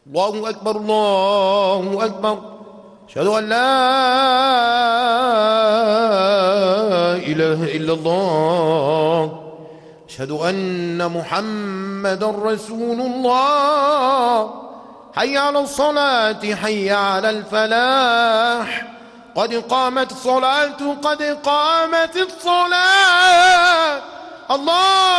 الله أكبر الله أكبر. أشهد أن لا إله إلا الله. أشهد أن محمدا رسول الله. حي على الصلاة حي على الفلاح. قد قامت الصلاة قد قامت الصلاة. الله